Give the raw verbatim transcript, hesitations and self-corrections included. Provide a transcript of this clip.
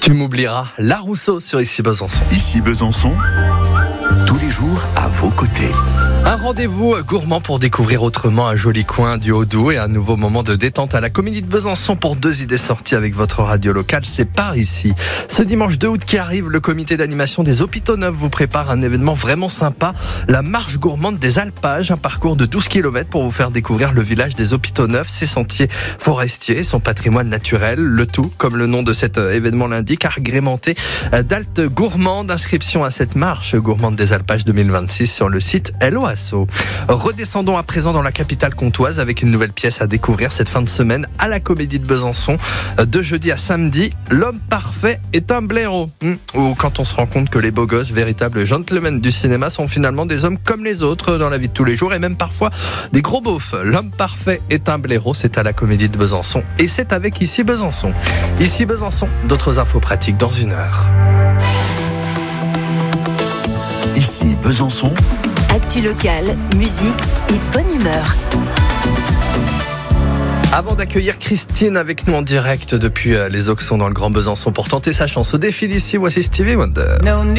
Tu m'oublieras, La Rousseau sur Ici Besançon. Ici Besançon, tous les jours à vos côtés. Un rendez-vous gourmand pour découvrir autrement un joli coin du Haut-Doubs et un nouveau moment de détente à la Comédie de Besançon pour deux idées sorties avec votre radio locale. C'est par ici. Ce dimanche deux août qui arrive, le comité d'animation des Hôpitaux Neufs vous prépare un événement vraiment sympa. La marche gourmande des Alpages, un parcours de douze kilomètres pour vous faire découvrir le village des Hôpitaux Neufs, ses sentiers forestiers, son patrimoine naturel. Le tout, comme le nom de cet événement l'indique, agrémenté d'haltes gourmandes. Inscription à cette marche gourmande des Alpages deux mille vingt-six sur le site Hello Asso. Redescendons à présent dans la capitale comtoise avec une nouvelle pièce à découvrir cette fin de semaine à la Comédie de Besançon. De jeudi à samedi, L'homme parfait est un blaireau. Mmh. Ou quand on se rend compte que les beaux gosses, véritables gentlemen du cinéma, sont finalement des hommes comme les autres dans la vie de tous les jours et même parfois des gros beaufs. L'homme parfait est un blaireau, c'est à la Comédie de Besançon et c'est avec Ici Besançon. Ici Besançon, d'autres infos pratiques dans une heure. Ici Besançon. Actu locale, musique et bonne humeur. Avant d'accueillir Christine avec nous en direct depuis les Auxons dans le Grand Besançon pour tenter sa chance au défi d'ici, voici Stevie Wonder.